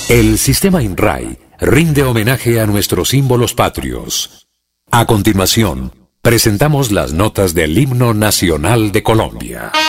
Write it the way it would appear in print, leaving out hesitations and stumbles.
El sistema INRAI rinde homenaje a nuestros símbolos patrios. A continuación, presentamos las notas del Himno Nacional de Colombia.